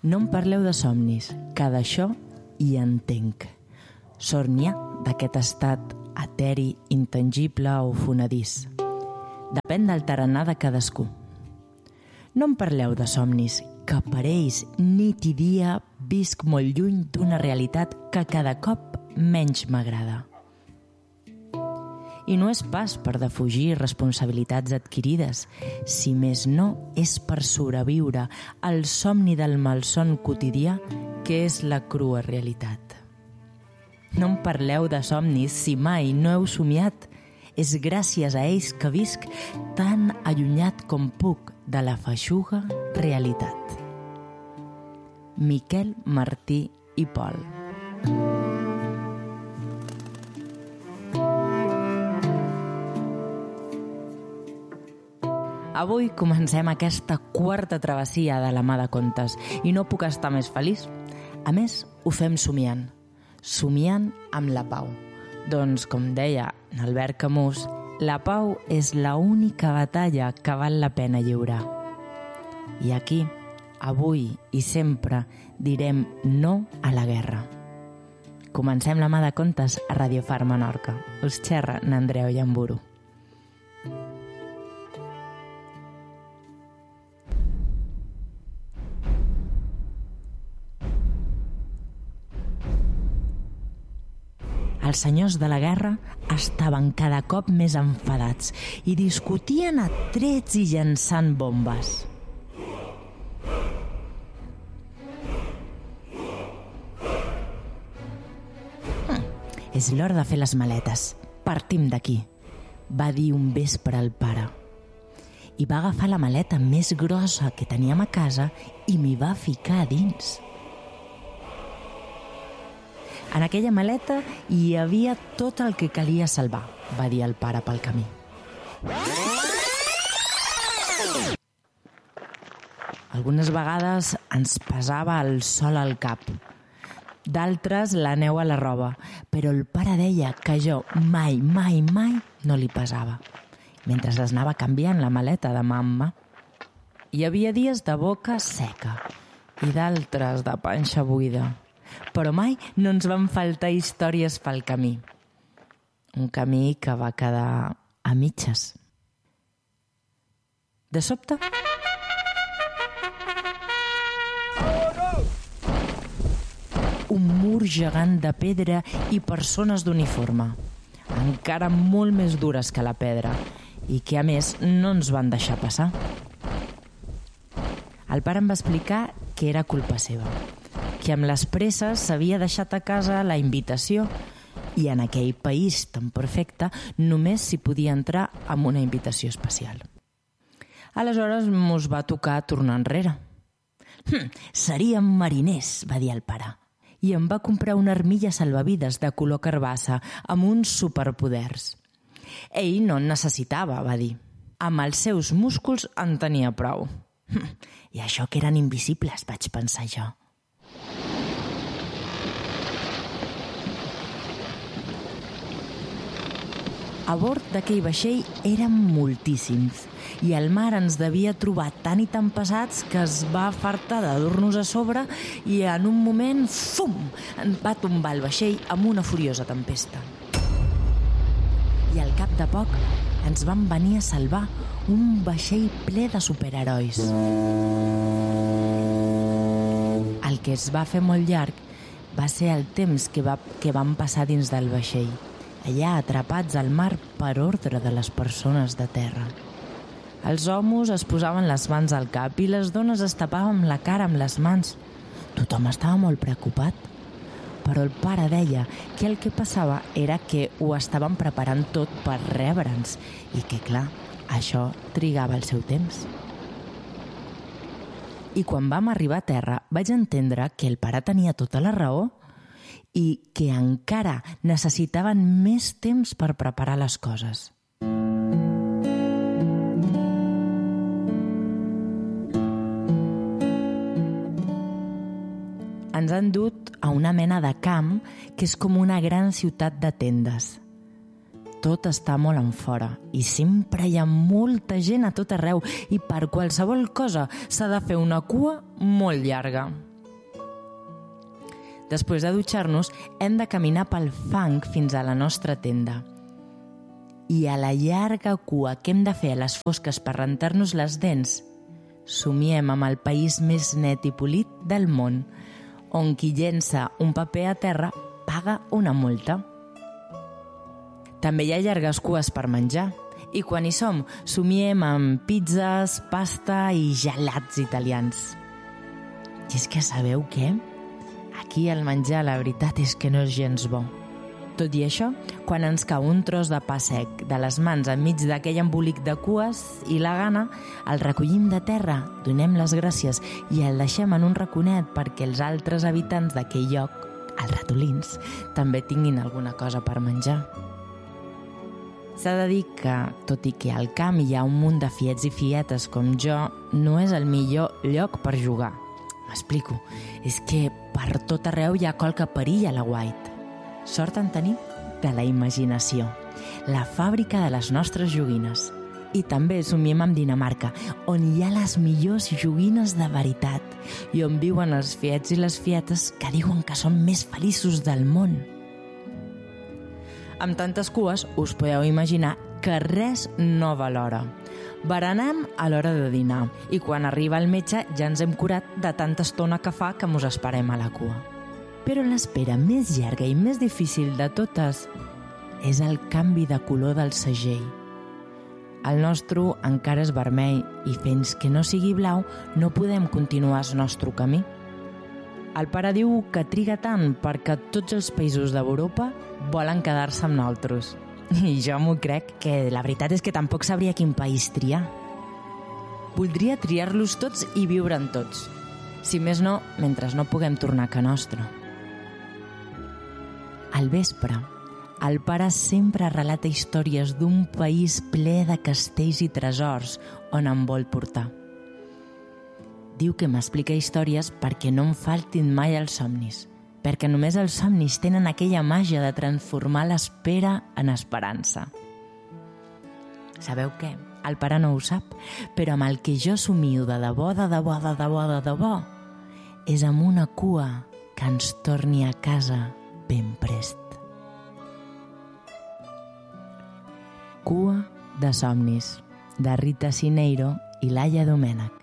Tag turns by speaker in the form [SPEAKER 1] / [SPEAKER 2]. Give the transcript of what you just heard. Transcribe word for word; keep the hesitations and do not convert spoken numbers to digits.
[SPEAKER 1] No em parleu de somnis, que d'això hi entenc. Sort n'hi ha d'aquest estat eteri, intangible o fonedís. Depèn del tarannà de cadascú. No em parleu de somnis, que per ells nit i dia visc molt lluny d'una realitat que cada cop menys m'agrada. I no és pas per defugir responsabilitats adquirides, si més no és per sobreviure al somni del malson quotidià que és la crua realitat. No em parleu de somnis si mai no heu somiat. És gràcies a ells que visc tan allunyat com puc de la feixuga realitat. Miquel Martí i Pol. Avui comencem aquesta quarta travessia de la mà de contes i no puc estar més feliç. A més, ho fem somiant. Somiant amb la pau. Doncs, com deia Albert Camus, la pau és l'única batalla que val la pena lliurar. I aquí, avui i sempre, direm no a la guerra. Comencem la mà de contes a Radio Far Menorca. Us xerra n'Andreu Llamburu. Els senyors de la guerra estaven cada cop més enfadats i discutien a trets i llançant bombes. Hm, és l'hora de fer les maletes. Partim d'aquí, va dir un vespre el pare. I va agafar la maleta més grossa que teníem a casa i m'hi va ficar a dins. En aquella maleta hi havia tot el que calia salvar, va dir el pare pel camí. Algunes vegades ens pesava el sol al cap, d'altres la neu a la roba, però el pare deia que jo mai, mai, mai no li pesava, mentre es anava canviant la maleta de mà en mà. Hi havia dies de boca seca i d'altres de panxa buida. Però mai no ens van faltar històries pel camí. Un camí que va quedar a mitges. De sobte... un mur gegant de pedra i persones d'uniforme, encara molt més dures que la pedra, i que a més no ens van deixar passar. El pare em va explicar que era culpa seva, que amb les presses s'havia deixat a casa la invitació i en aquell país tan perfecte només s'hi podia entrar amb una invitació especial. Aleshores mos va tocar tornar enrere. Hm, seríem mariners, va dir el pare, i em va comprar una armilla salvavides de color carbassa amb uns superpoders. Ell no en necessitava, va dir. Amb els seus músculs en tenia prou. Hm, I això que eren invisibles, vaig pensar jo. A bord d'aquell vaixell érem moltíssims i el mar ens devia trobar tan i tan pesats que es va fartar de dur-nos a sobre i en un moment, fum, ens va tombar el vaixell amb una furiosa tempesta. I al cap de poc ens van venir a salvar un vaixell ple de superherois. El que es va fer molt llarg va ser el temps que, va, que vam passar dins del vaixell, allà atrapats al mar per ordre de les persones de terra. Els homes es posaven les mans al cap i les dones es tapaven la cara amb les mans. Tothom estava molt preocupat, però el pare deia que el que passava era que ho estaven preparant tot per rebre'ns i que, clar, això trigava el seu temps. I quan vam arribar a terra vaig entendre que el pare tenia tota la raó i que encara necessitaven més temps per preparar les coses. Ens han dut a una mena de camp que és com una gran ciutat de tendes. Tot està molt en fora i sempre hi ha molta gent a tot arreu i per qualsevol cosa s'ha de fer una cua molt llarga. Després de dutxar-nos, hem de caminar pel fang fins a la nostra tenda. I a la llarga cua que hem de fer a les fosques per rentar-nos les dents, somiem amb el país més net i polit del món, on qui llença un paper a terra paga una multa. També hi ha llargues cues per menjar. I quan hi som, somiem amb pizzas, pasta i gelats italians. I és que sabeu què? Aquí el menjar, la veritat és que no és gens bo. Tot i això, quan ens cau un tros de pa sec de les mans enmig d'aquell embolic de cues i la gana, el recollim de terra, donem les gràcies i el deixem en un raconet perquè els altres habitants d'aquell lloc, els ratolins, també tinguin alguna cosa per menjar. S'ha de dir que, tot i que al camp hi ha un munt de fiets i fietes com jo, no és el millor lloc per jugar. M'explico. És que per tot arreu hi ha qualque perill a la White. Sort en tenim de la imaginació, la fàbrica de les nostres joguines. I també somiem amb Dinamarca, on hi ha les millors joguines de veritat i on viuen els fiets i les fietes que diuen que són més feliços del món. Amb tantes cues us podeu imaginar que res no va a l'hora. Berenem a l'hora de dinar i quan arriba el metge ja ens hem curat de tanta estona que fa que mos esperem a la cua. Però l'espera més llarga i més difícil de totes és el canvi de color del segell. El nostre encara és vermell i fins que no sigui blau no podem continuar el nostre camí. El pare diu que triga tant perquè tots els països d'Europa volen quedar-se amb nosaltres. I jo m'ho crec, que la veritat és que tampoc sabria quin país triar. Voldria triar-los tots i viure en tots. Si més no, mentre no puguem tornar a ca nostra. Al vespre, el pare sempre relata històries d'un país ple de castells i tresors on em vol portar. Diu que m'explica històries perquè no em faltin mai els somnis, perquè només els somnis tenen aquella màgia de transformar l'espera en esperança. Sabeu què? El pare no ho sap, però amb el que jo somio de debò, de debò, de debò, de debò, és amb una cua que ens torni a casa ben prest. Cua de somnis, de Rita Cineiro i Laia Domènech.